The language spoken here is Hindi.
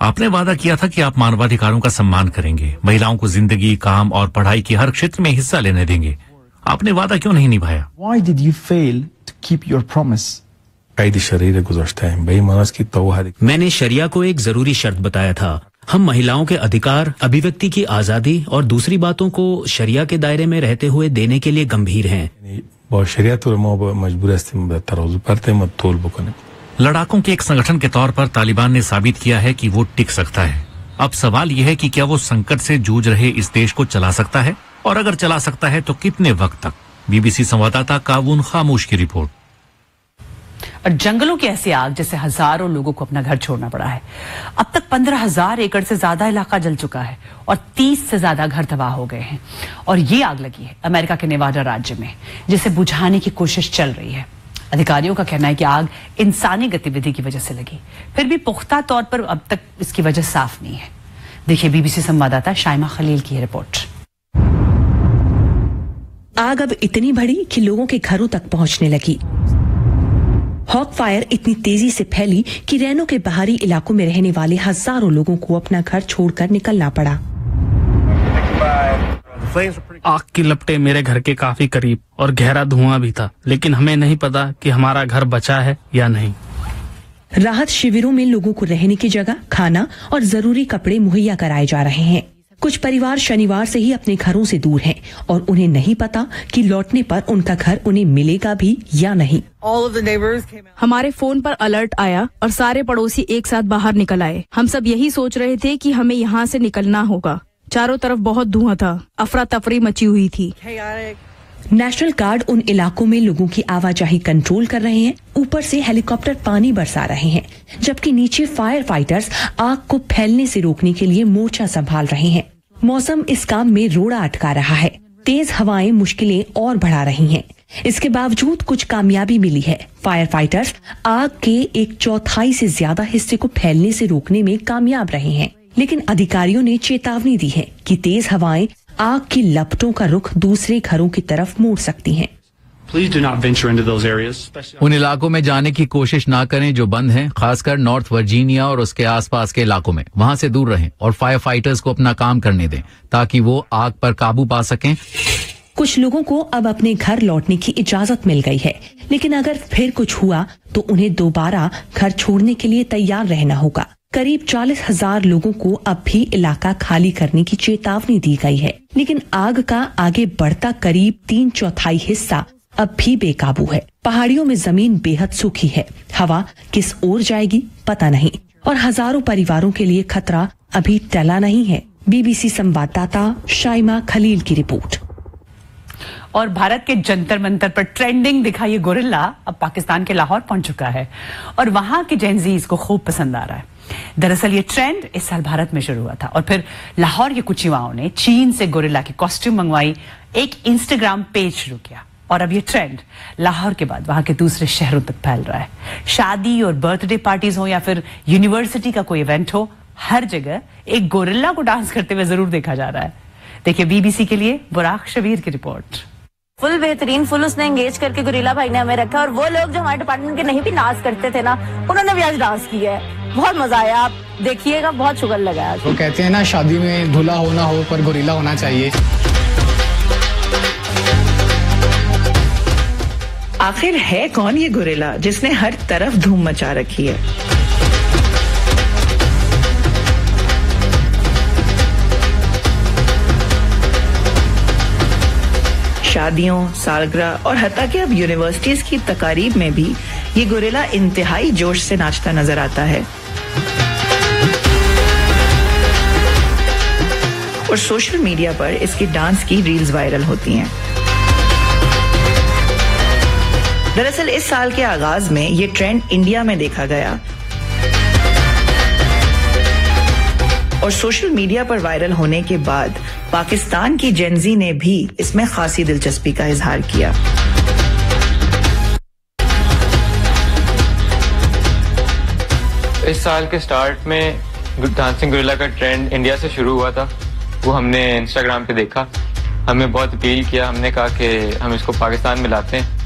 आपने वादा किया था कि आप मानवाधिकारों का सम्मान करेंगे, महिलाओं को जिंदगी, काम और पढ़ाई के हर क्षेत्र में हिस्सा लेने देंगे। आपने वादा क्यों नहीं निभाया? Why did you fail to keep your promise? मैंने शरिया को एक जरूरी शर्त बताया था। हम महिलाओं के अधिकार, अभिव्यक्ति की आजादी और दूसरी बातों को शरिया के दायरे में रहते हुए देने के लिए गंभीर हैं। लड़ाकों के एक संगठन के तौर पर तालिबान ने साबित किया है कि वो टिक सकता है। अब सवाल यह है कि क्या वो संकट से जूझ रहे इस देश को चला सकता है, और अगर चला सकता है तो कितने वक्त तक? बीबीसी संवाददाता कावून खामोश की रिपोर्ट। और जंगलों की ऐसी आग जिससे हजारों लोगों को अपना घर छोड़ना पड़ा है। अब तक 15,000 एकड़ से ज्यादा इलाका जल चुका है और 30 से ज्यादा घर तबाह हो गए हैं। और ये आग लगी है अमेरिका के नेवाडा राज्य में, जिसे बुझाने की कोशिश चल रही है। अधिकारियों का कहना है कि आग इंसानी गतिविधि की वजह से लगी, फिर भी पुख्ता तौर पर अब तक इसकी वजह साफ नहीं है। देखिए बीबीसी संवाददाता शाइमा खलील की रिपोर्ट। आग अब इतनी बड़ी कि लोगों के घरों तक पहुंचने लगी। हॉक फायर इतनी तेजी से फैली कि रैनो के बाहरी इलाकों में रहने वाले हजारों लोगों को अपना घर छोड़कर निकलना पड़ा। आग की लपटें मेरे घर के काफी करीब और गहरा धुआं भी था, लेकिन हमें नहीं पता कि हमारा घर बचा है या नहीं। राहत शिविरों में लोगों को रहने की जगह, खाना और जरूरी कपड़े मुहैया कराए जा रहे हैं। कुछ परिवार शनिवार से ही अपने घरों से दूर हैं और उन्हें नहीं पता कि लौटने पर उनका घर उन्हें मिलेगा भी या नहीं। हमारे फोन पर अलर्ट आया और सारे पड़ोसी एक साथ बाहर निकल आए। हम सब यही सोच रहे थे कि हमें यहाँ से निकलना होगा। चारों तरफ बहुत धुआं था, अफरा तफरी मची हुई थी। नेशनल गार्ड उन इलाकों में लोगों की आवाजाही कंट्रोल कर रहे हैं। ऊपर से हेलीकॉप्टर पानी बरसा रहे हैं, जबकि नीचे फायर फाइटर्स आग को फैलने से रोकने के लिए मोर्चा संभाल रहे हैं। मौसम इस काम में रोड़ा अटका रहा है। तेज हवाएं मुश्किलें और बढ़ा रही हैं। इसके बावजूद कुछ कामयाबी मिली है। फायर फाइटर्स आग के 1/4 से ज्यादा हिस्से को फैलने से रोकने में कामयाब रहे हैं, लेकिन अधिकारियों ने चेतावनी दी है कि तेज हवाएं आग की लपटों का रुख दूसरे घरों की तरफ मोड़ सकती हैं। उन इलाकों में जाने की कोशिश ना करें जो बंद हैं, खासकर नॉर्थ वर्जीनिया और उसके आसपास के इलाकों में। वहां से दूर रहें और फायर फाइटर्स को अपना काम करने दें ताकि वो आग पर काबू पा सकें। कुछ लोगों को अब अपने घर लौटने की इजाजत मिल गई है, लेकिन अगर फिर कुछ हुआ तो उन्हें दोबारा घर छोड़ने के लिए तैयार रहना होगा। करीब 40,000 लोगों को अब भी इलाका खाली करने की चेतावनी दी गई है, लेकिन आग का आगे बढ़ता करीब 3/4 हिस्सा अब भी बेकाबू है। पहाड़ियों में जमीन बेहद सूखी है। हवा किस ओर जाएगी पता नहीं, और हजारों परिवारों के लिए खतरा अभी टला नहीं है। बीबीसी संवाददाता शाइमा खलील की रिपोर्ट। और भारत के जंतर मंतर पर ट्रेंडिंग दिखा ये गोरिल्ला अब पाकिस्तान के लाहौर पहुंच चुका है और वहां के जेनजी इसको खूब पसंद आ रहा है। दरअसल ये ट्रेंड इस साल भारत में शुरू हुआ था और फिर लाहौर के कुछ युवाओं ने चीन से गोरिल्ला की कॉस्ट्यूम मंगवाई, एक इंस्टाग्राम पेज शुरू किया और अब ये ट्रेंड लाहौर के बाद वहां के दूसरे शहरों तक फैल रहा है। शादी और बर्थडे पार्टीज हो या फिर यूनिवर्सिटी का कोई इवेंट हो, हर जगह एक गोरिल्ला को डांस करते हुए जरूर देखा जा रहा है। देखिए बीबीसी के लिए बुराक शबीर की रिपोर्ट। फुल बेहतरीन, फुल उसने एंगेज करके गोरिल्ला भाई ने हमें रखा और वो लोग जो हमारे डिपार्टमेंट के नहीं भी डांस करते थे ना, उन्होंने भी आज डांस किया है। बहुत मजा आया, आप देखिएगा, बहुत शुगर लगा है। वो कहते हैं ना शादी में दूल्हा होना हो पर गोरिल्ला होना चाहिए। आखिर है कौन ये गोरिल्ला जिसने हर तरफ धूम मचा रखी है? शादियों, सालगिरह और हत्ता कि अब यूनिवर्सिटीज की तकारीब में भी ये गोरिल्ला इंतहाई जोश से नाचता नजर आता है और सोशल मीडिया पर इसकी डांस की रील्स वायरल होती हैं। दरअसल इस साल के आगाज में ये ट्रेंड इंडिया में देखा गया और सोशल मीडिया पर वायरल होने के बाद पाकिस्तान की जेनजी ने भी इसमें खासी दिलचस्पी का इजहार किया। इस साल के स्टार्ट में डांसिंग गोरिल्ला का ट्रेंड इंडिया से शुरू हुआ था। वो हमने इंस्टाग्राम पे देखा, हमें बहुत अपील किया, हमने कहा कि हम इसको पाकिस्तान में लाते हैं।